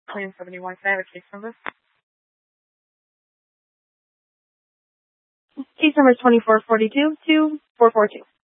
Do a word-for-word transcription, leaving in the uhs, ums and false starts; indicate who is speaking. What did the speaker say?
Speaker 1: Claim seventy-one. Can I have a case number?
Speaker 2: Case number is twenty-four forty-two to four four two.